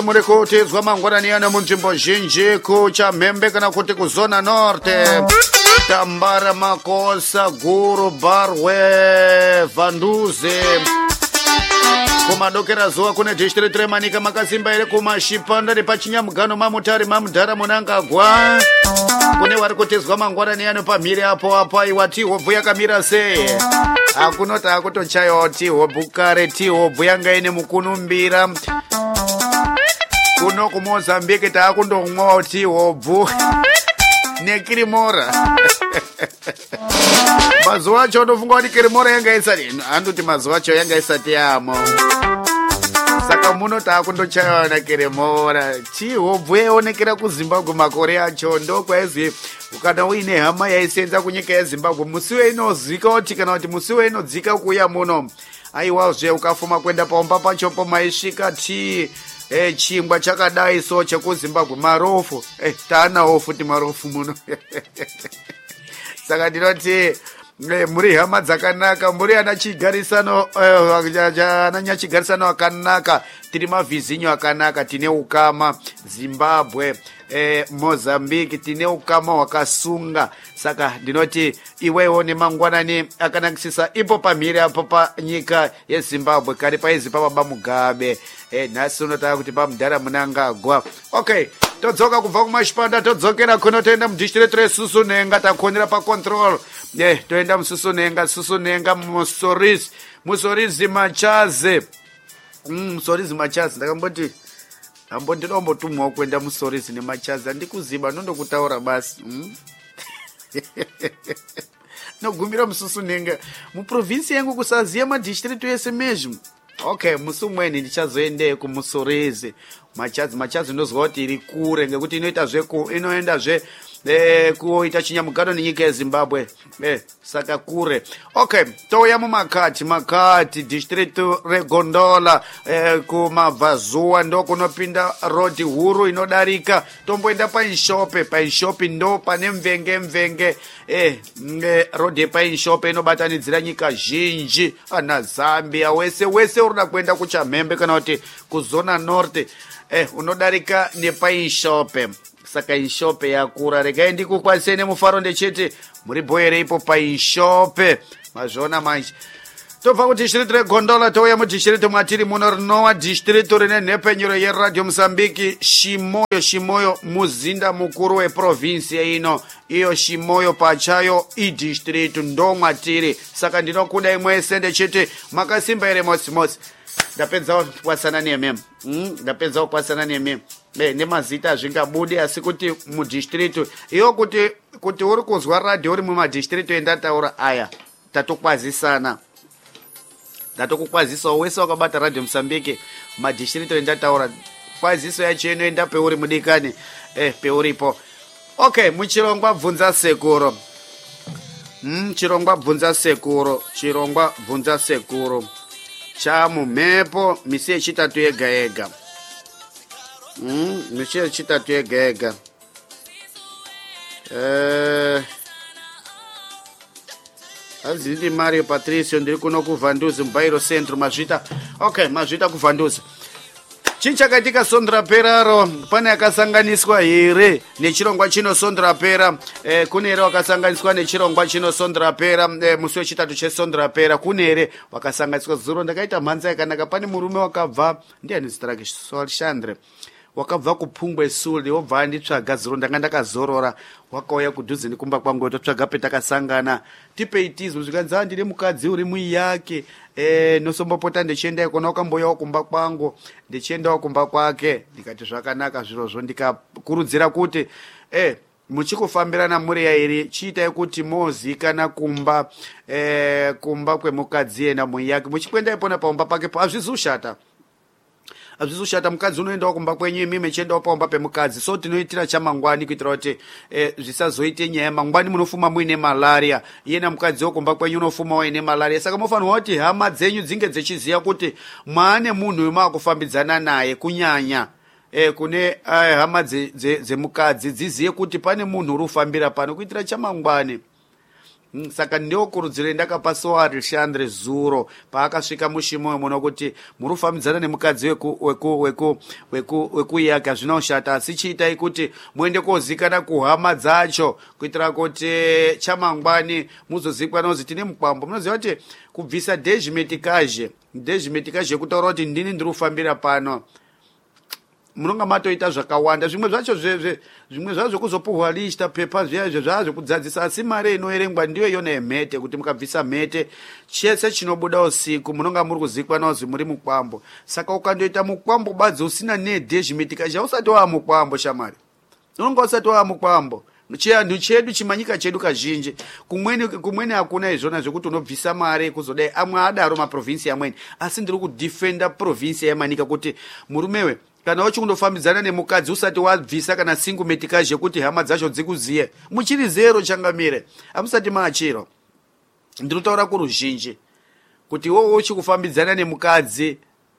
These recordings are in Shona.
muri kutizwa mangwanani ano munzvimbo zhinji kuChamhembe kana kuti kuzona norte, Tambara, Makosa, Guru, Barwe, Vanduze. Kumadokera zuwa kune district remanika makasimba ere kumashipanda nepachinyamugano mamutari mamudhara munangagwa. Kune vari kutizwa mangwanani ano pamhiri apo aiwa tihobvu yakamira sei. Akunoti akutochayawo tihobvu kare, tihobvu yanga ine mukunumbira. Kuno kuMozambique taakundong'wawo tihobvu nekirimora. Mazuva acho unofunga kuti kirimora yanga isati, handoti mazuva acho yanga isati yamo. Saka muno taakundochayawo nakirimora. Tihobvu yaionekera kuZimbabwe makore acho, ndokwaizi kana uine hama yaisenza kunyika yeZimbabwe musiwe inozika kuti kana kuti musiwe inodzika kuuya muno. Aiwazve ukafuma kwenda paumba pachopo maisvika chingwa chakadai so chekuZimbabwe marofu. Taanawo futi marofu muno. Saka ndinoti muri hama dzakanaka, muri anachigarisano akanaka, tiri mavhizinyo akanaka, tine ukama Zimbabwe, Mozambique tine ukama wakasunga. Saka ndinoti iwewo nemangwanani akanakisisa ipo pamhiri apo panyika yeZimbabwe, kari paizi pababa Mugabe. Nhasi unotaka kuti pamudhara munangagwa. Okay, todzoka kubva kumashipanda todzokera kuno toenda mudistrict reSusunenga, takonera pacontrol. Toenda Susunenga Musorizi Machaze. Musorizi Machaze ndakamboti ndombotumwawo kuenda Musorizi neMachaze, handikuziba nondokutaura basi. Nogumira muSusunenga muprovinsi yangu kusaziya madistrict yese mesmo. Okay, musi umweni ndichazoendeyo kuMusorizi Machaze ndozwa kuti iri kure ngekuti inoendazve kuita chinyamugano nenyika yeZimbabwe. Saka kure. Okay, touya mumakati district reGondola, kumabvazuva ndo kunopinda road huru inodarika. Tomboenda paInshope ndo pane mvenge. Road yepaInshope inobatanidzira nyika zhinji, ana Zambia wese urida kuenda kuChamhembe kana kuti kuzona norte, unodarika nepaInshope. Saka Inshope yakura, regai ndikukwanise nemufaro ndechete muri boyere ipo paInshope. Mazvona manje tobva kudistrict reGondola touya mudistrict mwatiri muno rinova district rine nhepenyuro yeRadio Mozambique, Shimoyo muzinda mukuru weprovinsi ino. Iyo Shimoyo pachayo idistrict ndo mwatiri. Saka ndinokuda imwese ndechete makasimba ere motsi. Ndapedzawo kupasana nemi. Nemazita zvingabudi, asi kuti mudistrict iyo kuti uri kuzwa radio uri mumadistrict endataura aya tatokwazisana. Ndatokukwazisa wese wakabata Radio Mozambique madistrict endataura. Kwaziso yacho inoenda peuri mudikani, peuripo. Okay, muchirongwa bvunza sekuro. Chirongwa bvunza sekuro. Chamumhepo misi yechitatu yega. Misi yechitatu yega. Azindi Mario Patricio ndiri kuno kuVanduzi Mbairo Centro mazvita. Okay, mazvita kuVanduzi. Chinchakaitika Sondra Peraro, pane akasanganiswa here nechirongwa chino Sondra Pera. Kune here wakasanganiswa nechirongwa chino Sondra Pera, musi wechitatu cheSondra Pera. Kune here wakasanganiswa zuro. Ndakaita mhanza yakanaka, pane murume wakabva, ndiani zita rake, Shandre, wakabva kuPungwe Sule, wobva anditsvaga zuro, ndanga ndakazorora, wakauya kudhuze nekumba kwangu totsvaga petakasangana. Tipei tizwe zvikanzi ndine mukadzi uri muiyake, nosombopota ndichienda ikona, wakambouyawo kumba kwangu, ndichiendawo kumba kwake. Ndikati zvakanaka zvirozvo, ndikakurudzira kuti muchikufambirana muri yairi chiitai kuti mozikana kumba kwemukadzi yena muiyake. Muchikwenda ipona paumba pakepo hazvizoshata. Mukadzi unoendawo kumba kwenyu, imi mechiendawo paumba pemukadzi. So tinoitira chamangwani kuitira kuti zvisazoite nyaya mangwani munofuma muine malaria, iyena mukadzi wokumba kwenyu unofuma waine malaria. Saka mofanirwa kuti hama dzenyu dzinge dzichiziva kuti maane munhu wemaakufambidzana naye, kunyanya kune hama dzemukadzi dzizive kuti pane munhu uri kufambira pano, kuitira chamangwani. Saka ndokurudziro ndakapa Alexandre Zuro paakasvika mushimoyo muno kuti muri kufambidzana nemukadzi wekuyaka hazvina kushata, asi chiitai kuti muende kozikana kuhama dzacho kuitira kuti chamangwani muzozikanwa kuti tine mukwambo. Munoziva kuti kubvisa dezhimetikaje kutaura kuti ndini ndiri kufambira pano, munonga matoita zvakawanda. Zvimwe zvacho kuzopuhwa lista pepa zviya zvazvokudzadzisa, asi mari inoerengwa ndiyo iyona yemhete, kuti mukabvisa mhete chese chinobuda usiku munonga muri kuzikanwa kuti muri mukwambo. Saka ukandoita mukwambo badzi usina nedezhimetikaje usati waa mukwambo shamari, unonga usati waa mukwambo. Chianhu chedu chimanyika chedu kazhinji kumweni hakuna izvona zvekuti unobvisa mari kuzodai. Amwe adaro maprovinsi amweni, asi ndiri kudefenda provinsi yamanika kuti murumewe kana uchikundofambidzana nemukadzi usati wabvisa kana single metikaje kuti hama dzacho dzikuziye muchiri zero changamire amusati maachiro. Ndiri kutaura kuruzhinji kuti iwewe uchikufambidzana nemukadzi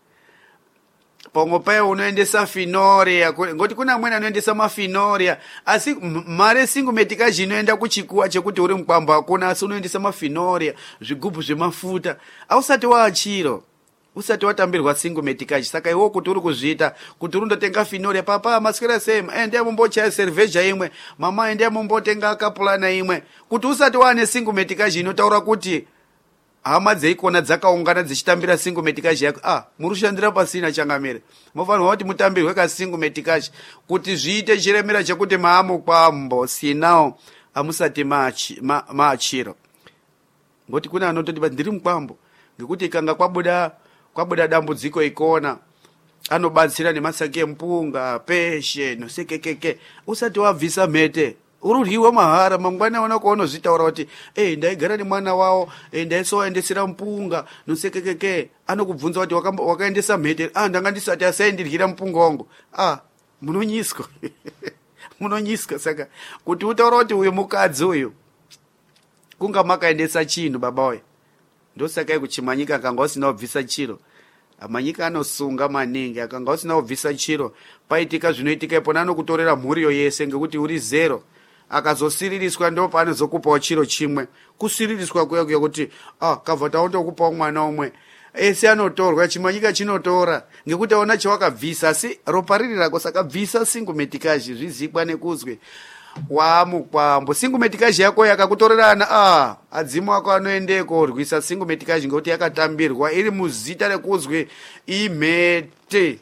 pamwe paye unoendesa finoria, ngoti kuna amweni anoendesa mafinoria, asi mare single metikaje inoenda kuchikuwa chekuti uri mukwambo hakuna, asi unoendesa mafinoria, zvigubhu zvemafuta, ausati waachiro, usati watambirwa single metikaje. Saka iwo kuti uri kuzviita kuti uri kundotenga finoria, papa masikira sema ende mumbochaya cerveja imwe, mama ende mumbotenga kapulana imwe, kuti usati wane single metikaje inotaura kuti hama dzeikona dzakaungana dzichitambira single metikaje yako, muri kushandira pasina changamire. Mofanirwa kuti mutambirwe ka single metikaje kuti zviite chiremera chekuti maamukwambo sinawo amusati maachiro. Ngoti kuna anototi ndiri mukwambo ngekuti ikanga kwabuda dambudziko ikona anobatsira nemasaki empunga, peshe nosekekeke, usati wabvisa mhete urudyiwa mahara. Mangwana ona kuonozvitaura kuti ndaigara nemwana wawo ndaisowaendesera mpunga nosekekeke, anokubvunza kuti wakaendesa mhete, ndanga ndisati asaindiryira mpunga wangu. Munonyiswa munonyiswa. Saka kuti utaura kuti uyu mukadzi uyu kunga makaendesa chinhu baba we, ndosakai kuchimanyika akanga usina kubvisa chiro. Manyika anosunga maningi, akanga usina kubvisa chiro paitika zvinoitika ipona anokutorera mhuriyo yese ngekuti uri zero. Akazosiririswa ndo paanozokupawo chiro chimwe. Kusiririswa kuya kuti kabva taondokupawo mwana umwe, ese anotorwa, chimanyika chinotora ngekuti aona chawakabvisa, asi ropa riri rako. Saka bvisa single metikaje, zvizikwa nekuzwe wamukwambo. Single metikaje yako yakakutorerana, adzimu ako anoendeko orwisa single metikaje ngekuti yakatambirwa iri muzita rekuzwe imhete.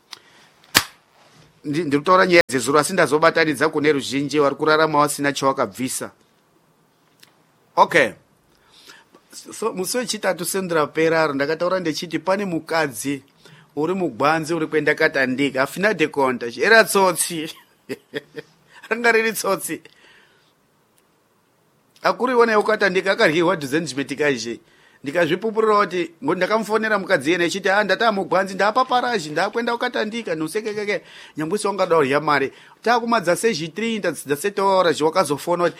Ndiri kutaura nyaya dzezuro asi ndazobatanidza kune ruzhinji vari kurarama wasina chawakabvisa. Okay, so musi wechitatu sendirapera ndakataura ndechiti pane mukadzi uri mugwanzi uri kwendakatandika, afina dekonta era tsotsi ranga riri tsotsi akuri iwona ukatandika akaryiwa dzenjimetikaje. Ndikazvipupurira kuti ndakamufonera mukadzi yena echiti ndataa mugwanzi ndapaparaji ndakwenda ukatandika nosekekeke, nyambwisi wangada kurya mari takumadza sezhi30 dzasetoora zvawakazofona kuti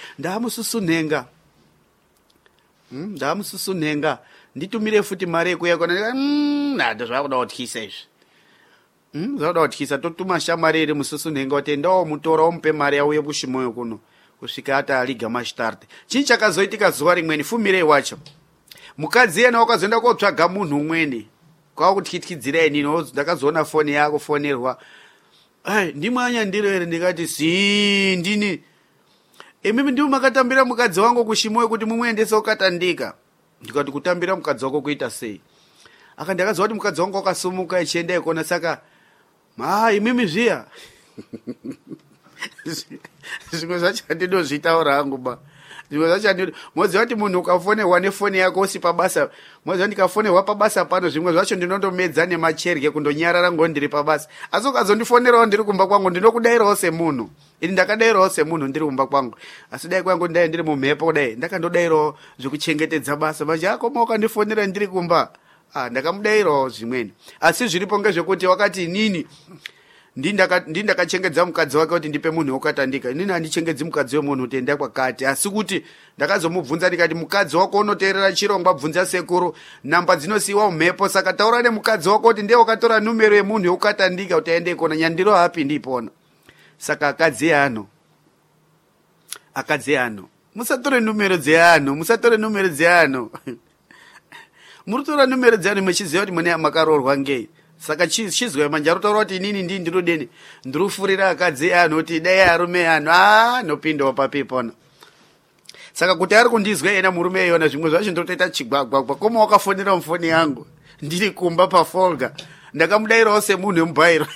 ndamususunhenga nditumire futi mari yekuyakona. Zvakuda kutyisa izvi, zvakuda kutyisa. Totuma shamari iri mususunhenga kuti endawo mutora umupe mari yauye kushimoyo kuno kusvika ati aliga mashitarte. Chii chakazoitika zuva rimweni, fumirei wacho. Mukadzi yena wakazoenda kotsvaga munhu umweni kwakutyityidzira inini, ndakazoona foni yako fonerwa, ndimwanya ndiro ere, ndikati ndini. Mimi ndiwo makatambira mukadzi wangu kushimoyo kuti mumuendesa ukatandika. Ndikati kutambira mukadzi wako kuita sei? Ndakazoona kuti mukadzi wangu wakasumuka echienda ikona. Saka imimi zviya zvimwe zvacho handinozvitaura hangu ba. Zvimwe zvacho moziva kuti munhu ukafonerwa nefoni yako usi pabasa, moziva ndikafonerwa pabasa pano zvimwe zvacho ndinondomedza nemacherye kundonyarara ngo ndiri pabasa. Asi ukazondifonerawo ndiri kumba kwangu ndinokudayirawo semunhu. Ini ndakadayirawo semunhu ndiri kumba kwangu, asi dai kwangu ndai ndiri mumhepo dai ndakandodayirawo zvekuchengetedza basa. Manje akoma ukandifonera ndiri kumba, ndakamudayirawo zvimweni. Asi zviripo ngezvekuti wakati inini ndakachengedza mukadzi wake kuti ndipe munhu wakatandika. Inini handichengedzi mukadzi wemunhu kuti enda kwakati, asi kuti ndakazomubvunza ndikati mukadzi wako unoteerera chirongwa, bvunza sekuru, namba dzinosiyiwa mumhepo. Saka taura nemukadzi wako kuti ndiye wakatora numero yemunhu wakatandika kuti aende ikona, nyandiro hapi ndipona. Saka akadzi ano musatore numero dzeanhu muri tora numero dzeanhu muchiziva kuti mune makarorwa ngei. Saka chizwe manje arutaura kuti inini ndinodeni ndirufurira akadzi anhu kuti dai arume anhu nopindawo papipona. Saka kuti ari kundizwe ena murume iyona zvimwe zvacho ndotoita chigwagwagwa koma wakafonera mufoni yangu ndiri kumba pafolga ndakamudairawo semunhu wemubairo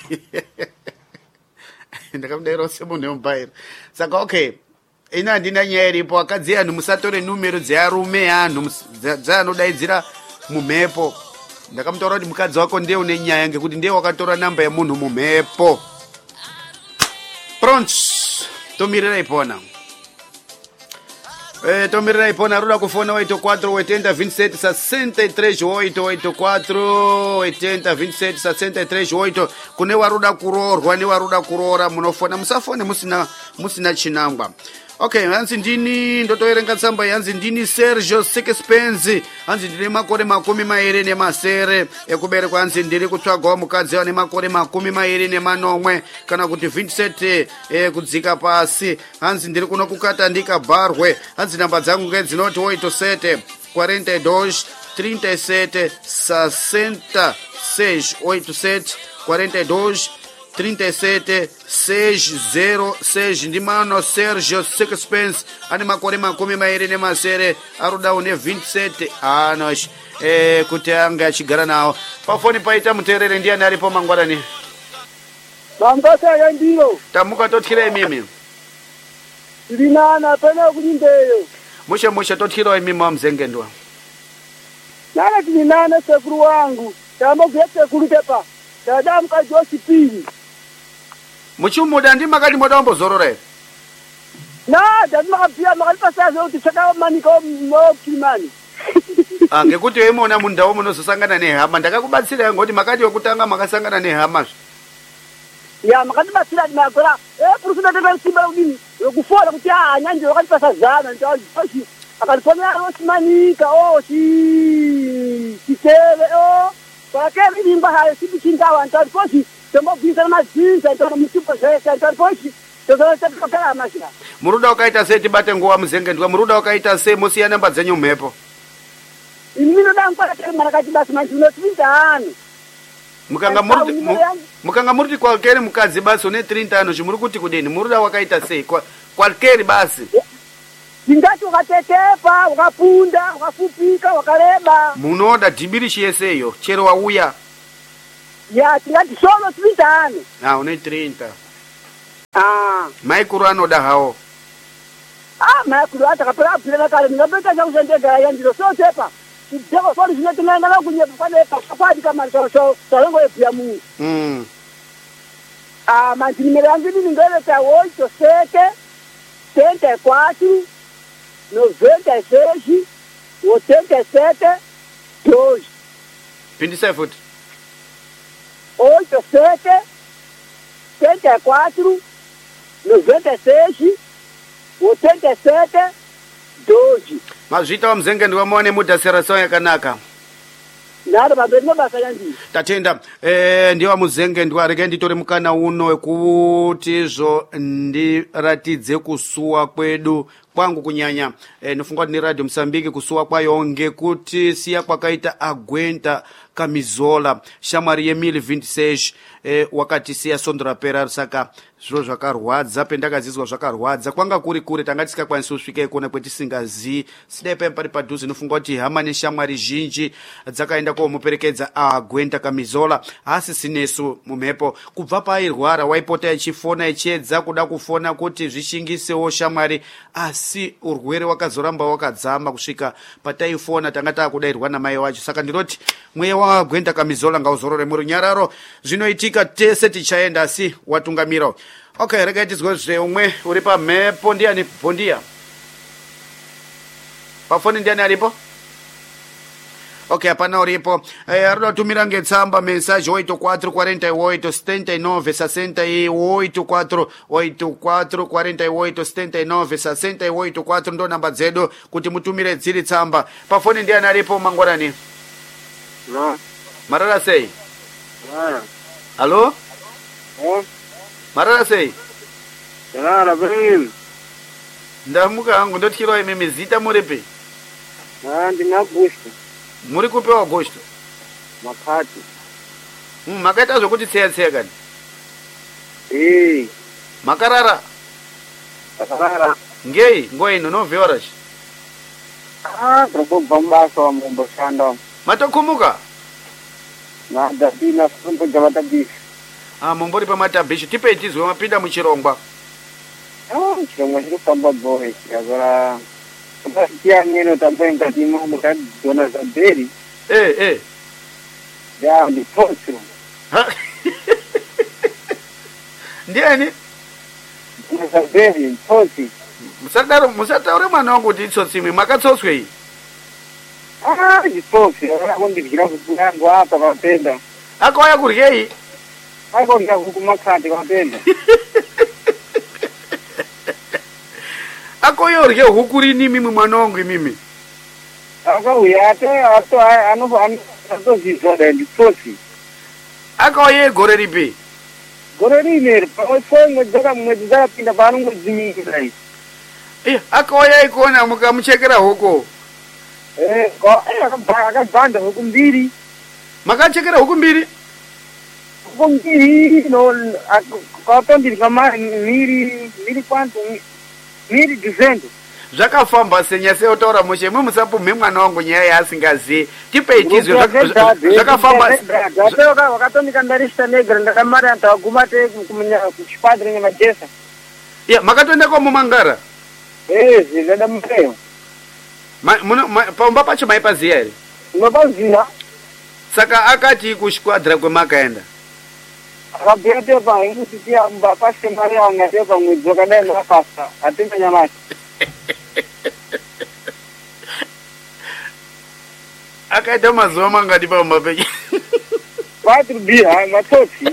saka okay ina handina nyaya iripo. Akadzi anhu musatore numero dzearume anhu dzeanodaidzira mumhepo. Ndakamutaura kuti mukadzi wako ndiye une nyaya ngekuti ndiye wakatora namba yemunhu mumhepo. Pronto, tomirira ipona. Tomirira ipona ruda kufona 84 80 27 63 884 80 27 63 kune waruda kurorwa ne waruda kurora munofona musafone musina chinangwa. Okay, hanzi ndini ndotoerenga tsamba yanzi ndini Sergio Sixpence hanzi ndine makore 20 ekuberekwa hanzi ndiri kutsvagawo mukadzi ane makore 20 kana kuti 27 kudzika pasi hanzi ndiri kuno kukata ndikabarwe hanzi namba dzangu ngedzinoti 87 42 37 66 87 42 37 606 ndimano Sergio Sixpence ane makore 20 aruda une 27 anos kuti anga achigara nawo. Pafoni paita muterere ndiani aripo mangwarani? Mambasa yandiro. Tamuka totkira mimi. Ndinana pena kunyimbeyo. Mushe totkira mimi mamzengendwa. Nana tinana sekuru wangu. Tamo gete kulutepa. Dada mkajosi pili. Muchumuda ndi makati modombo zorore. Na dada makapia makalipasazo utisaka manika mokimani. Ngekuti weimona mundawo munozosangana nehama ndakakubatsira ngoti makati wekutanga makasangana nehama. Ya makati basira ndakora purusuna tata simba udini yokufora kuti nyanje wakatipasazana ntaji akalifonera rosimanika kitele pakeri limba hayo sibichindawa ntaji kosi tomogwiza mazinza ntaji musipo zesa ntaji kosi tozotapikapela mashina. Muruda wakaita sei tibate nguwa muzengendwa muruda wakaita sei musiya namba dzenyu mhepo? Imino dankwa kati marakati basi manjuno tintano. Mukanga murti kwalkeri mukadzi basi une 30 anos muri kuti kudeni muruda wakaita sei kwalkeri basi? Ndingati wakatetepa, wakapunda, wakafupika, wakareba. Munoda dhibiri chiyeseyo chero wauya. Ya tingati solo 30. Une 30. Maikuru anoda hawo. Maikuru atakapera pira kale ngapeka chakuzendega yandiro so tepa. Ndeko sori zinatinanga na kunyepa pale pasapadi kama so talengo epia mu. Mantinimere yangu ningele ta 87 34 96 87 2. 27 87 34 96 87 2. Mazvita wa mzengendo wamone mudhaseraso yakanaka. Naro babeno basa yandi. Tatenda ndiwa muzengendwa rege nditore mukana uno wekuti ndiratidze kusuwa kwedu kwangu kunyanya nofunga kuti ni Radio Msambiki kusuwa kwayo ngekuti siya kwakaita Agwenta Kamizola shamwari ye 1026 wakati siya sondra pera saka zviro zvakarwadza pendakazizwa zvakarwadza kwanga kuri kure tanga tisikakwanisi kusvika ikona kwetisingazi sidai pari padhuze nofunga kuti hama neshamwari zhinji dzakaenda komuperekedza Agwenta Kamizola asi sinesu mumhepo kubva pairwara waipota ichifona ichiedza kuda kufona kuti zvishingisewo shamwari asi urwere wakazoramba wakadzama kusvika pataifona tanga takudairwa namai wacho saka ndinoti mweya waAgwenta Kamizola ngauzorore muri nyararo zvinoitika tese tichaenda asi watungamira. Okay, rega tizwe zveumwe uri pamhepo ndiani Bondia pafoni ndiani aripo? Okay, hapana uripo. Aruda tumira ngetsamba message 8448 ndo namba dzedu kuti mutumire dziri tsamba. Pafoni ndiani aripo mangwarani? No. Marara sei? Allo? Marara sei? Marara brin. Ndamuka hangu ndotyirwa imimi zita muri pi? Ndina Augusto. Muri kupi Augusto? Makhati. Makaita zvokuti tseya kani? Makarara? Makarara. Ngei, ngoi ino novheorachi? Ndakubva mubasa wamumboshanda. Matokumuka? Nadabina sumbu dzavatabishi. Mumbori pamatabishi, tipei tizwe mapinda muchirongwa. Chirongwa chiri kufamba bhore chikazora kupasiyaneno tamboe ngati mukadzona zabheri. Ya ndipotsi. Ndiani? Zabheri mpotsi. Musataure mwana wangu kuti itsotsimwe, makatsotswei? Ndipotsi, akundiryira huku yangu apa kwapenda. Akauya kuryei? Akurya huku Makhati kwapenda. Akauya urye huku rini mimi mwana wangu imimi? Akauya anotozvizoda ndipotsi. Akauya gore ripi? Gore rineri mwedzi dzakapinda paanongodzimiira. Akauya ikona mukamuchekera huko? Akabhanda huku mbiri. Makachekera huku mbiri? Huku mbiri kwatondirwa miri kwanto miri December. Zvakafamba senyase otaura mushe mwe musapumhe mwana wangu nyaya yaasingazii. Tipei tizwe zvakafamba. Wakatonika ndarishita negra ndakamari antu aguma te kuchipadre nemajesa. Makatoenda kwa mumangara? Zvada mupeyo. Paumba pacho maipaziya here? Mapaziya. Saka akati kushikwadzira kwemakaenda? Akabhuya tepa ingkuti pasike mari yanga tepa mwedzi wakadai ndakafasta hatina nyamashi. Akaita mazuva mangati paumba penyu? Vatibhiya matsotsi.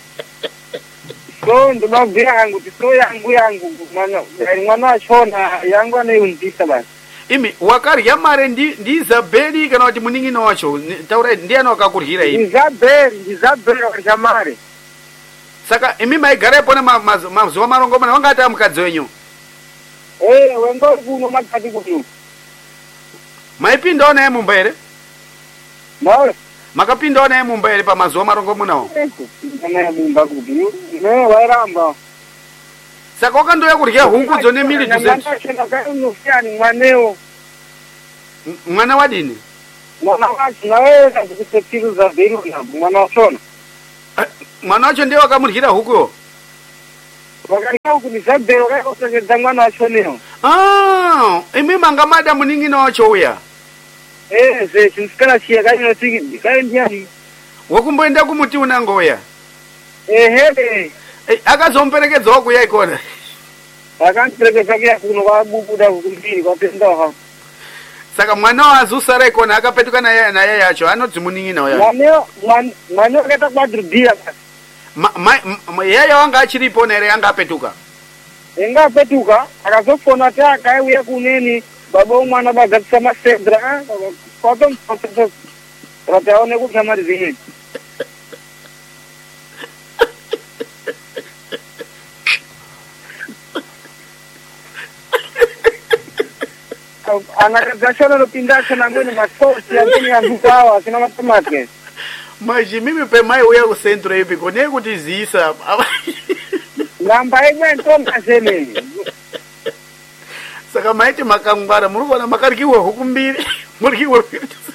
So ndinobhuya hangu kuti so yangu mwana wachona yangu anoiunzisa basi. Imi wakarya mare ndizabheri kana kuti muning'ina wacho? Taurai ndiani wakakuryira imi? Ndizabheri wakarya mare. Saka imi maigara ipona mazuva marongomana wanga ati mukadzi wenyu? Wengori kuno Makhati kuno. Maipindawo naye mumba here? Mawe. Makapindawo naye mumba here pamazuva marongomunawo? Naye mumba kuti. Wairamba. Saka wakandouya kurya huku dzone mili December? Mwanewo. Mwana wadini? Mwana wacho nawe kazikusetsiru zabheri mwana wachona. Mwana wacho ndiye wakamuryira hukuyo? Wakarya huku ni zabheri wakakosengedza mwana wachonewo. Imi manga mada muning'ina wacho uya? Zvechi ndisikanachiya kainotsikidzi kaindiani. Wakumboenda kumuti unango uya? Akazomuperekedzawo kuya ikona? Akandiperekedza kuya kuno kwabubuda huku mbiri kwapindawo hapo. Saka mwana wazusara ikona akapetuka naye yacho anodzi muning'ina uya? Mwana wakaita kwadribhiya basi. Yaya wanga achiripo nere yanga apetuka? Yanga apetuka akazofona kuti akauya kuneni baba umwana bagadzisa masedra kwatomupotsa kuti aone kudya mari zinyi. Anakadzashona nopinda achona amweni masosi amweni yandukawo asina matomati. Maji mimi pemai uya kusentro ipi kone kuti ziisa. Namba imwe ntomba zemene. Saka maiti makangwara muri kuona makaryiwa huku mbiri. Muryiwa.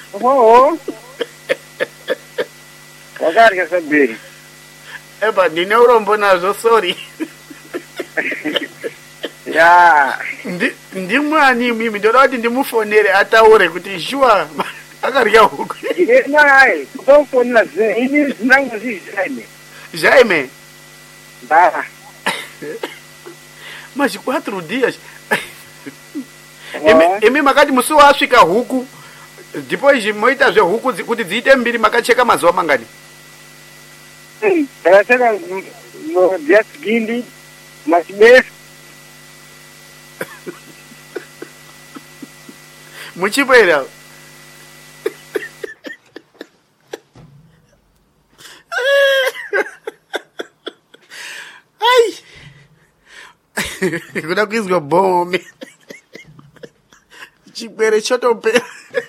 Wakarya zabheri. Ndine urombo nazvo sorry. Ndimwani mimi ndoda kuti ndimufonere ataure kuti shuwa akarya huku. Naye kutofonera ini zinangu Jaime. Jaime? Nda. Mas 4 dias. Imi makati musi wasvika huku depois moita zve huku kuti dziite mbiri makacheka mazuva mangani? Takacheka dia seguinte machibesa. Muchipoera. Ai. Kuda kuizwa bome. chipere chotopera.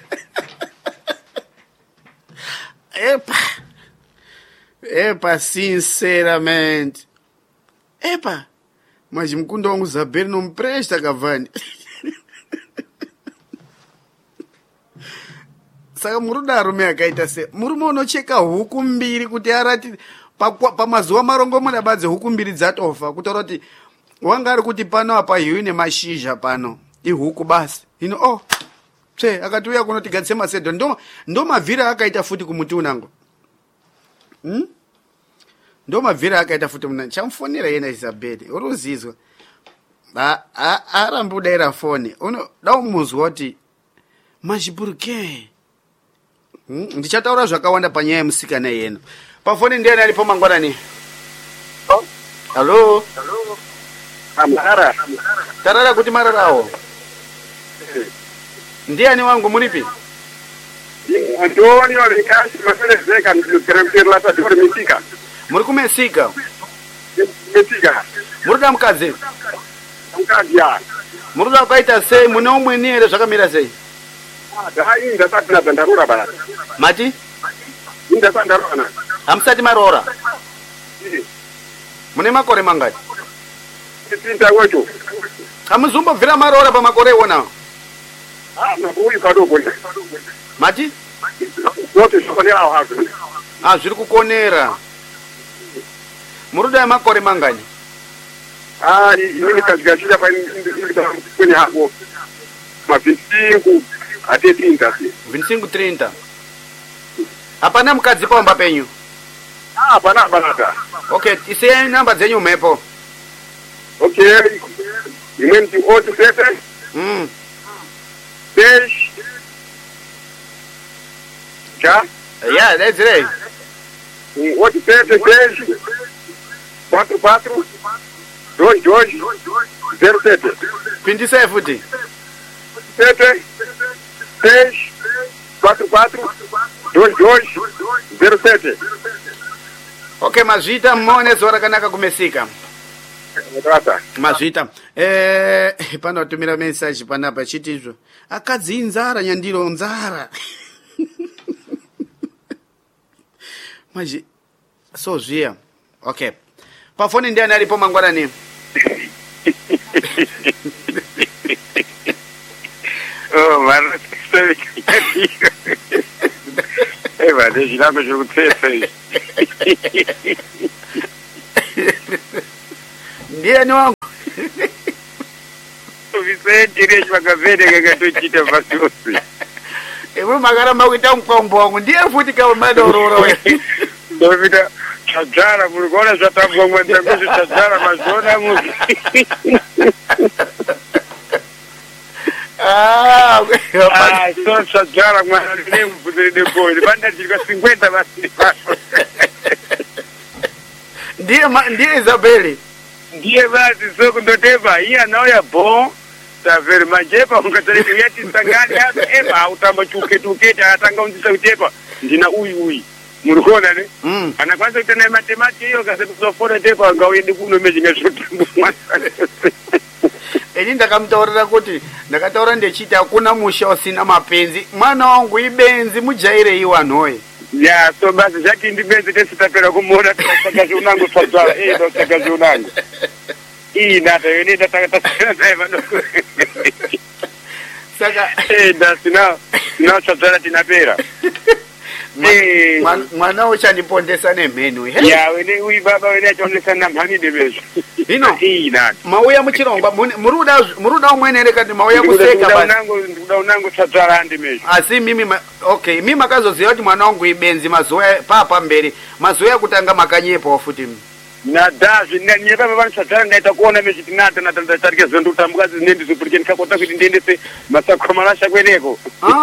Epa, sinceramente. Epa, mas mkunda wangu Zabeli não me presta, Cavani. Saka muruda arume akaita se murume unocheka huku mbiri kuti arati pamazuva marongomuna badze huku mbiri dzatofa kutaura kuti wanga ari kuti pano apa hiwi nemashizha pano ihuku basi hino akati uya kunotigadzise masedho ndo mavhiri akaita futi kumuti unango ndo mavhiri akaita futi muna chamufonera yena Isabeli uri uzizwa arambi udaira foni da umuzwa kuti majiburuke ndichataura zvakawanda panyaya yemusikana yenu pafoni ndiani alipo mangwanani. Halo Marara tarara kuti mararawo ndiani wangu munipi Antonio Ricasi maselezeka ndikuteremterla tadori misika muri kumesika misika muruda mukadzi ya muruda kukaita sei mune umweni here zvakamira sei dai ndasatina zandarura bana mati ndasandarana hamusati maroora mune makore mangati tinta wecho hamuzombobvira maroora pamakore iwonawo nakuuyu kadogo mati wote shokonera hapo zviri kukonera muruda yemakore mangani ini kazikashira kwenye hapo mavisingu ate 30 hapana mukadzi pamba penyu hapana banata okay isiyeni namba dzenyu mhepo okay imweni ti 87 dash ja yeah that's right 87 dash 44 George 07 27 futi 7 dash 44 George 07 okay mazvita mmone zuva rakanaka kumesika mazvita panotumira message panapa chitizvo akadzi inzara nyandiro nzara maji so zviya okay pafoni ndiani alipo mangwanani vale zvirambe zviri kutsetsa ndiani wangu Vicente rechi vakavheneka katochita vasosi iwe makaramba kuita mukwambo wangu ndiye futi kamadororo ndovita chadzara muri kuona zvatambwa mwandangu zvichadzara mazona muzi so chadzara mwana nemubvuzire deboi vandachirika 50 vasiri vaso ndiye Isabeli ndiye vazi so kundoteva iye anauya bo tavheri majepa ungatariti uyatisangani apa eva hautamba chuketuketi atanga unzisa kutepa ndina uyu muri kuona ne anakwanisa kuita naye matemati iyo kasekuzofoda tepa anga uende kuno mejinga zvotambo ini ndakamutaurira kuti ndakataura ndechiti hakuna musha usina mapenzi mwana wangu ibenzi mujairei wanhoye ya so basi zvati ndibenzi tesitapera kumuona tikasaka zviunango tsvadzara ndosaka zviunango nata yone ndatakatasikana naye vanoko saka ndasina tsvadzara tinapera mwana uchandipondesa nemhenu ya wene uyu baba wene achondesa namhani devezvo hino mauya muchirongwa muruda umwene here kandi mauya kuseka ndikuda unango tsvadzara handi mezvo asi mimi okay mimi makazoziva kuti mwana wangu ibenzi mazuva papa mberi mazuva ekutanga makanyepawo futi nadazvi nyepa pavanotsvadzara ndaita kuona mechiti ndatarike zondotambuka ndendizopurike ndikakota kuti ndiendese masakomalasha kweneko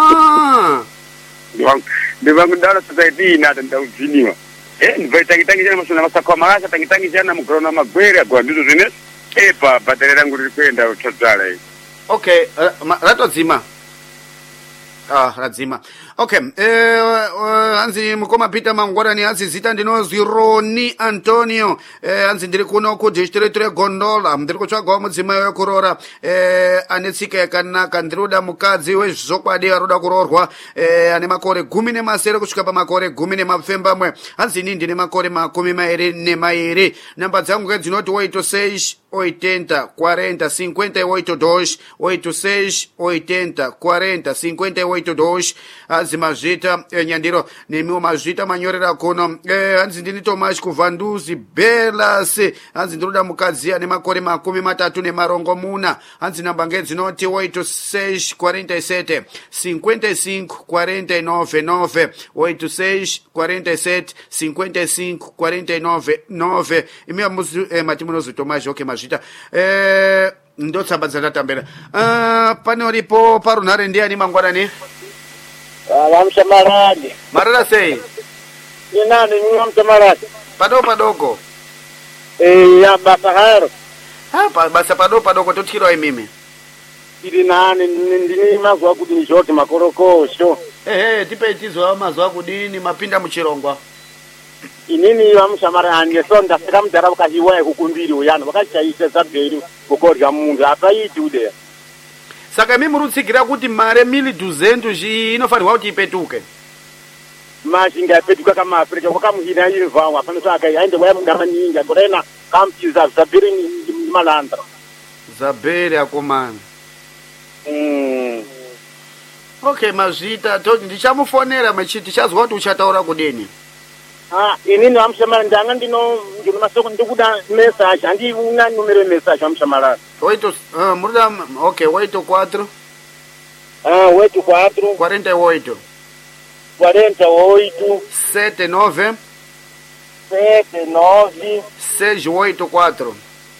ndivangu ndaona society inata ndaudziniwa ndibva tangitangichana masona masakomalasha tangitangichana mugorona magwere agwa ndizvo zvine epa bhatari rangu riri kuenda tsvadzara okay ratodzima radzima Okay, hanzi mukoma Peter Mangwarani hanzi zita ndinozwi Roni Antonio, hanzi ndiri kuno ku district reGondola, ndiri kutsvagawo mudzimai wekurora, ane tsika yakanaka, ndiroda mukadzi wezvokwadi aroda kurorwa, ane makore 17 kusvika pamakore 10 hanzi ini ndine makore 22. Namba dzangu kedzinoti 86 80 40 58 86 80 40 58 hanzi mazvita nyandiro nemiwo mazvita manyorera kuno hanzi ndini Tomash kuvanduzi Belas, hanzi ndiroda mukadzi ane makore 34 hanzi namba ngedzinoti 86 47 55 49 86 47 55 49 imi mati munozwi Tomash. Okay, mazvita ndotsamba dzatatambira. Pane uripo parunhare ndiani Mangwarani? Vamshamarani. Marara sei? Inani vamshamarani. Padoko. Ya basa haro. Basa padoko totyirwa imimi. Iri nani ndini mazwa kuti nizvoti makorokosho. Tipe tizwa mazwa kudini mapinda muchirongwa. Inini vamshamarani so ndafika mudhara vakahiwa kukumbiri uyano vakachaisa zabheri kukorya munhu apaiti ude. Saka imi murutsigira kuti mare 1200 inofanirwa kuti ipetuke. Mashinga yapetuka kama Afrika wakamuhina ilvawa panosaka aende waya mugama ninga korena kamchiza zabheri ni malandra. Zabheri akomana. Okay, mazvita ndichamufonera mechiti chazwa kuti uchataura kudini. Inini vamshamara ndanga ndino masoko ndikuda message handi una numero message vamshamara. Muruda okay, 84 84 48 79 684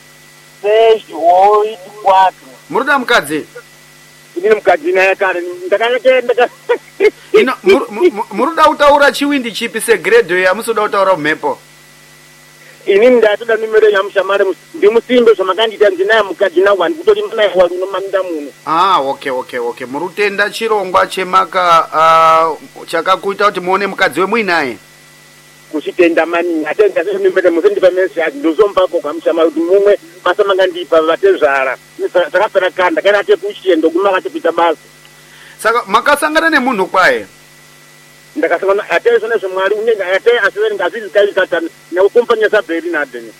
Muruda mukadzi. Inini mukadzi naye kare ndakanga muruda utaura chiwindi chipi segrade yamusoda utaura mhepo. Inini ndatoda numero yamushamare ndimusimbe zvamakandita ndinaye mukadzi nawo ndikutori naye walinomamida munhu. Okay. Murutenda chirongwa chemaka chakakuita kuti muone mukadzi wemuinaye. Kuchitenda mani atenda numero musendipa message ndozombako kwamushamare kuti mumwe basa mangandipa vatezvara. Takapera kanda kana ate kuchiendo kumakatipita basa. Saka makasangana nemunhu kwaye. Ndakasangana ate zvona zvamwari unenge ate asiveri ngazvizi kaikatana nekukompanya zabheri nadeni.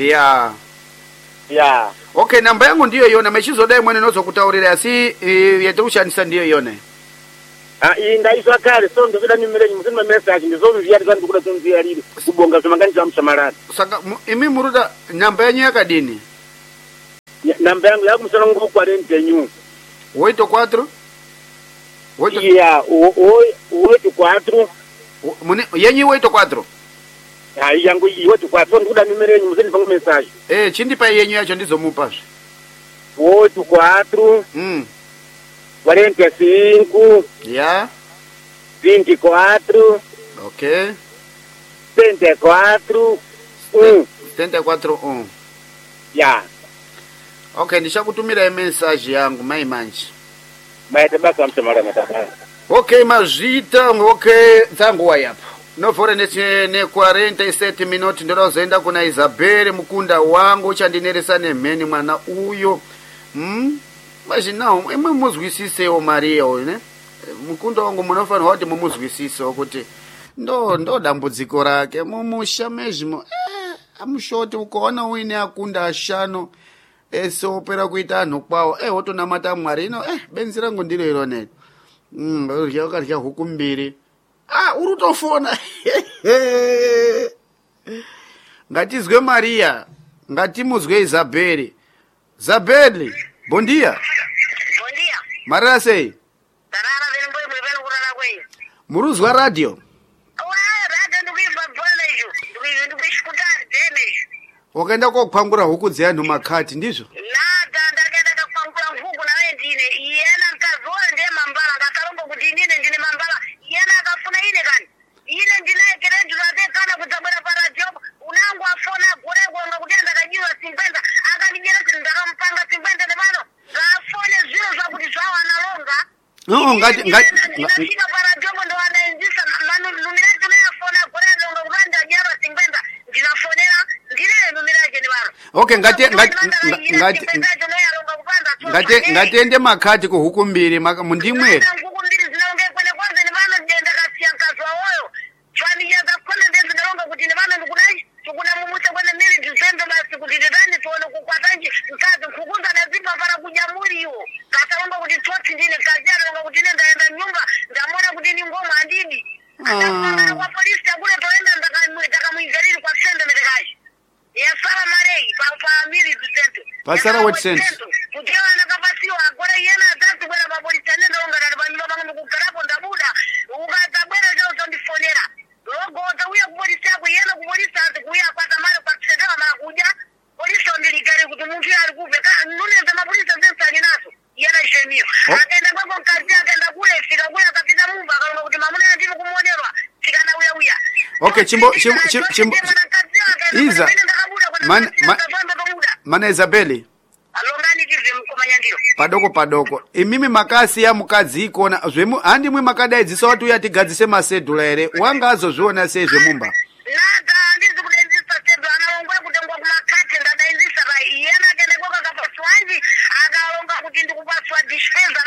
Yeah. Okay, namba yangu ndiyo yona mechizodai mwene nozokutaurira asi yetikushandisa ndiyo yona. Iyi ndaizwa kare so ndokuda numero musinma message ndizoviviyari kandi kuda kunziyarire kubonga zvamanganisa vamshamarani. Saka imi muruda namba yanyu yakadini? Namba yangu yakumusana ngo 40 nyu. 84 Yeah, 84 yenyu 84. Yangu 84 ndikuda numero yenyu musindipa message. Chindipa yenyu yacho ndizomupa. 84 45 Yeah. 24 Okay. 74 74 Yeah. Okay, ndichakutumira message yangu mai manje. Maite basa vamshamara mataka. Okay, mazvita okay dzanguwa yapo. Novhore ne 47 minutes ndinozoenda kuna Isabel mukunda wangu chandineresa nemheni mwana uyo. Mazvinawo imwe muzwisisewo Maria uyu ne. Mukunda wangu munofanirwa kuti mumuzwisisewo kuti ndo dambudziko rake mumusha mezvimo amushoti ukaona uine akunda ashano ese opera kuita anhu kwawo wotonamata Mwari ino benzi rangu ndiro irone. Ukarya huku mbiri urutofona. Ngatizwe Maria, ngatimuzwe Isabel. Isabel, bom dia. Bom dia. Marara sei? Tarara vem boi vem kurara kwei. Muruzwa radio. Radio ndikuimba bwana izvo. Ndikuiskutar demejo. Wakaenda kokupangura huku dzeanhu makati ndizvo? Nada ndakaenda kakupangura huku nawe ndine. Iyena nkazoa ndiye mambala ngakalombo kuti ndine mambala. Iyena akafuna ine kani. Ine ndinaye keredu kana kudzabwera paradio. Unangu afona gore kuonga kuti ndakajiwa 50 akandijera kuti ndakampanga 50 nemano. Ngafone zviro zvakuti zvawo analonga. No, ngati ndinofika paradio ndo Okay, ngati ende makhati ku huku mbiri mundimwere. Nkuku mbiri zinaongea kwene kwanza ni vano ndenda kasiya mkazi wa oyo. Familia za kona ndezi ndalonga kuti ni vano ndikudai. Tukuna mumuse kwene mili December basi kuti nditani tuone kukwatanji mkazi nkukunza na zipa para kujamuri iwo. Katalonga kuti toti ndine kazi ya ndalonga kuti ndaenda nyumba ndamona kuti ni ngoma andidi. Ndakona kwa polisi ya kule toenda ndakamuigalili kwa sende metekaji. Ya sala marei pa mili December. Pasara what sense? Kukiwa nakapasiwa kwa yena tatu kwa mapolisi nenda longa na banyumba bangu kukarapo ndabuda ukatabwera leo zondifonera logo utauya kupolisi yako yena kupolisi atakuya kwa tamara kwa kusema mara kuja polisi ondiligari kuti muntu ali kuveka nune za mapolisi zensa ninazo yena shemio akaenda kwa kazi akaenda kule fika kule akapita mumba akalonga kuti mamuna ndimu kumuonerwa fika na uya Okay, chimbo Iza mana Isabeli alongani kive mkomanya ndio padoko imimi makasi ya mukazi ikona zvemu handi mwe makadai dziso watu yati gadzise masedula ere wangazo zviona sezve mumba nada ndizi kudenzisa sedula analongwa kutengwa kumakati ndadainzisa ba yena kende kwa kapaswanji akalonga kuti ndikupaswa dishfenza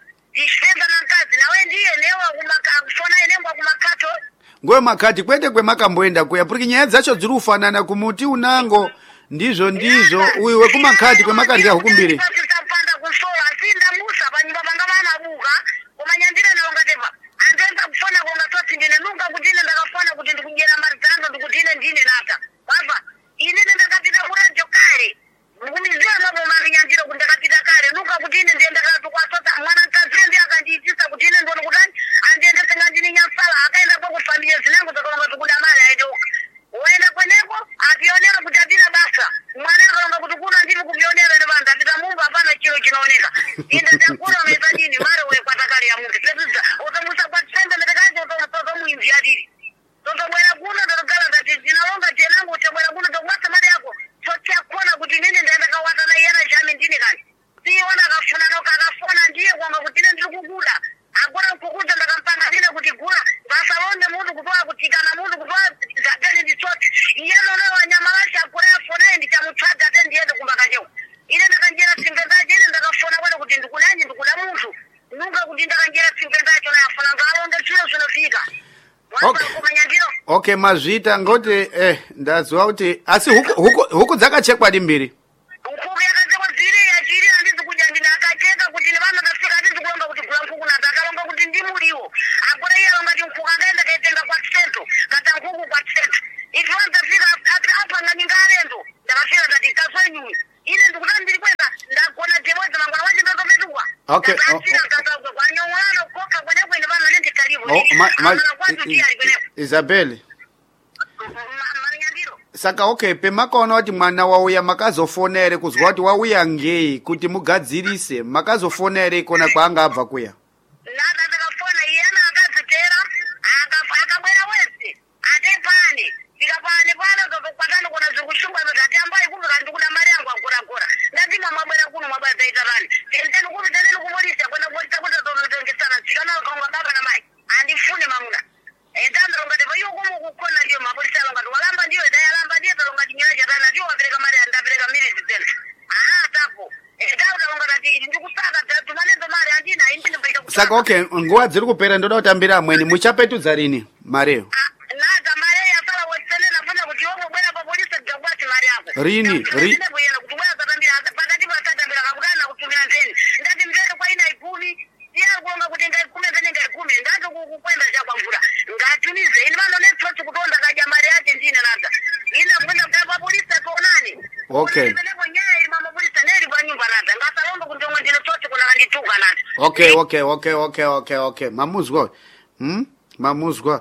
na nkazi nawe ndiye newa kumakafona enengwa kumakato ngowe makati kwete kwe makamboenda kuya porque nyaya dzacho dziri kufanana kumuti unango ndizvo uyu wekumakati kwemakadya hukumbiri tapanda kusola asinda musa panyumba panga vana buka kumanyandira naongatepa andenza kufona konga toti ndine nunga kutine ndakafona kuti ndikujera mari dzangu ndikutine ndine nata baba inene ndakapita kuradio kare ndikumiziva mabo marinyandiro kuti ndakapita kare nunga kutine ndiye ndakatukwasota mwana nkazire ndiye akandiitisa kutine ndoni kutani andiendese ngandini nyasala akaenda kwakufamilia zinangu dzakalonga tikuda mali aidoka uenda kweneko akionera kuti apina basa mwana akalonga kuti kuna ndiri kupionera nevanhu apita mumba hapana chiro chinooneka inde takura unoita dini mari wekwatakari ya muntu pedzidza utomusa kwatsende metekaji utomuinzi adiri totobwera kuno totogala tati ndinalonga jenangu utobwera kuno tokubasa mari yako tochakona kuti nini ndaenda kawata na iyana chami ndini kani siona akafuna noka akafona ndiye kwanga kuti ine ndiri kukuda akona kukuda ndakampanga ndine kuti gula basalonde muntu kutoa kutikana muntu kutoa zateni nditsoti iyano no wanyamalasha akura yafona ndichamutsvaga ate ndiende kumbakanyeu ine ndakanjera tsimbe dzacho ine ndakafona kwene kuti ndikudanyi ndikuda muntu nunga kuti ndakanjera tsimbe dzacho nayafona ngalonde zviro zvinofika wakumanyandiro okay mazvita ngoti ndaziva kuti asi huku dzakachekwa dimbiri nkuku yakachekwa dziri handizi kudya ndine akacheka kuti nevanhu ndafika handizi kulonga kuti gula nkuku nadzo akalonga kuti ndimuriwo akura iye alonga kuti nkuku angaenda kaitenga kwatsento kata nkuku kwatsento ifi wanzafika apanga ningalendo ndakafika ndati kaswenyuyi ine ndikuta ndiri kwenda ndagona jebodza mangwana wache ndotopetukwa okay kwanyong'olano koka kwenekwende vanhu anendikalivo Isabeli marinyandiro saka okay pemakaona kuti mwana wauya makazofona ere kuzwa kuti wauya ngei kuti mugadzirise makazofona ere ikona kwaanga abva kuya nada ndakafona iyena akadzitera akabwera wese atepane tikapane pano totokwatani kona zvikushumbwa zati ambai kuvika ndikuda mari yangu agoragora ndatima mwabwera kuno mwabwera dzaitarani tendeni kuvitaneni kupolisi kwenda kupolisa kuti tonotengesana tsikana kaunga baba na mai andifune mamuna endandarongatepa iyo kumukukona ndiyo mapolisi alongati walamba ndiyo dai alamba ndiye talongati nyina chatana ndiyo wapereka mari andapereka milizi tena tapo ndautalongati iti ndikusaka tumanezo mari andina indinimbaita saka okay nguva dziri kupera ndoda kutambira amweni muchapetudza rini mariyo nada mari yasala wesenena funa kuti yomubwera papolisi dzakwati mari yako rini inebuyena kuti bwera tatambira pakati pasatambira kakudana kutumira nzeni ndati mvere kwaina ikumi iyakulonga kuti ngaikume pene ngaikume ndati kukwenda chakwamvura ngatumize ini vanonetsoti kutonda kadya mari yake ndine nada ina kwenda kutaya papolisi atonani okay peneko nyaya iri mamapolisi neri panyumba nada ngasalomba kuti omwe ndine tsoti kunaka ndituka nada okay mamuzwa mamuzwa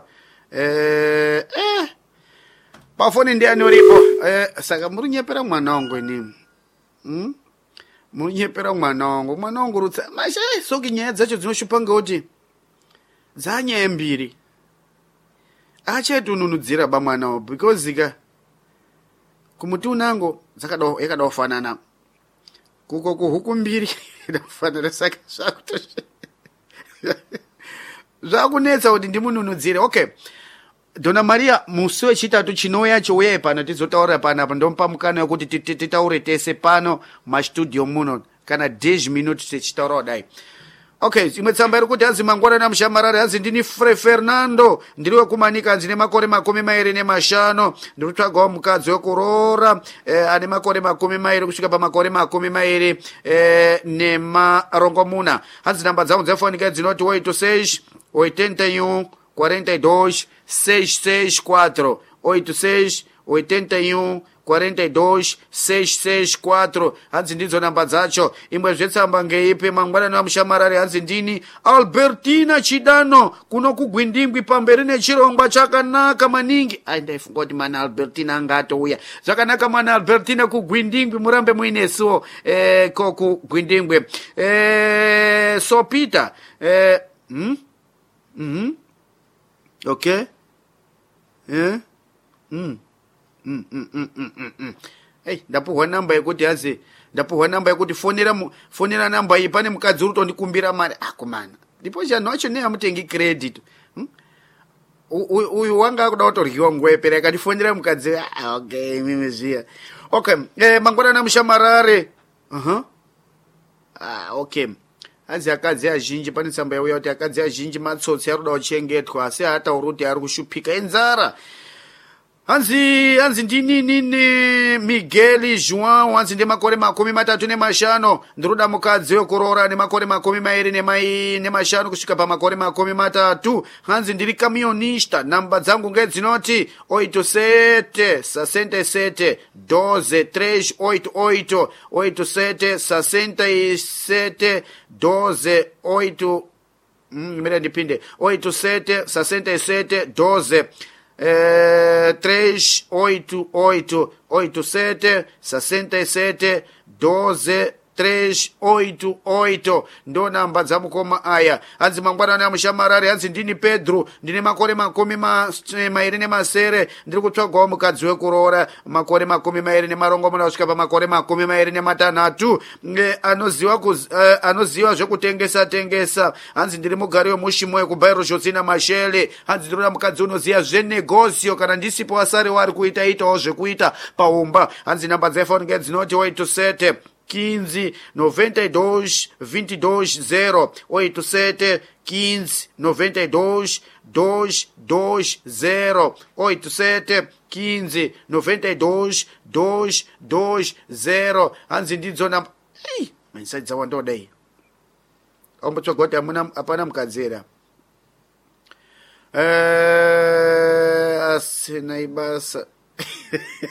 pafoni ndiani uripo saka murinyepera mwana wangu inimi murinyepera mwana wangu rutsa mashe soki nyaya dzacho dzinoshupa ngekuti dzanyaya mbiri achaitununudzira ba mwana wo because ika kumuti unango yakada kufanana kuko kuhuku mbiri inofanira saka zvakunetsa kuti ndimununudzire okay Dona Maria musi wechitatu chinouya chouya pano tizotaura panapa ndompa mukana wekuti titaure tese pano mastudio muno kana 10 minutes tichitaura kudai. Okay, imwe tsamba iri kuti hanzi mangwanani amushamarari, hanzi ndini Fernando ndiri wekumanika, ndine makore 25 ndiri kutsvagawo mukadzi wekuroora ane makore 20 kusvika pamakore 20 nemarongomuna. Hanzi namba dzangu dzefonika dzinoti 86 81 42 664 86 81 42 664. hanzi ndidzo namba dzacho. imwe zvetsamba ngeipi mangwanani amushamarari, hanzi ndini Albertina Chidano kuno kugwindingwi pamberi nechirongwa chakanaka maningi. Ndaifunga kuti mana Albertina angatouya. Zvakanaka mana Albertina kugwindingwi, murambe muinesuwo ko kugwindingwi. So Peter okay Hey, ndapuhwa namba yekuti hazi ndapuhwa namba yekuti fonera namba iyi, pane mukadzi uri kutondikumbira mari. Kumana ndipo chanhu wacho neamutengi credit. Uyu wanga akuda kutoryiwa nguva yapera akatifonera mukadzi. Okay, mimi ziya. Okay, mangwanani amushamarare. Okay, hanzi akadzi azhinji, pane tsamba yauya kuti akadzi azhinji matsotsi ari kuda kuchengetwa, asi haatauri kuti ari kushupika enzara. hanzi ndinini Miguel João, hanzi ndemakore 35 ndiruda mukadzi wekuroora nemakore 25 kusvika pamakore 30. hanzi ndiri kamionista. namba dzangu ngedzinoti 87 67 12 388 87 67 12 8 imene ndipinde 87 67 12 388 87 67 12 388 ndo namba dzamukoma aya. hanzi mangwanani amushamarari, hanzi ndini Pedro ndine makore 20 ndiri kutsvagawo mukadzi wekuroora makore 20 kusvika pamakore 26 anoziva zvekutengesa. hanzi ndiri mugari wemushimo wekubairo zvotsina mashele. hanzi ndinoda mukadzi unoziva zvenegosio, kana ndisipo asari wari kuitawo zvekuita paumba. hanzi namba dzefoni ngedzinoti 87 15 92 22 0 87 15 92 220 87 15 92 220. hanzi ndidzo namba. manisadza wandodai ombotsvaga kuti hapana mukadzera asina ibasa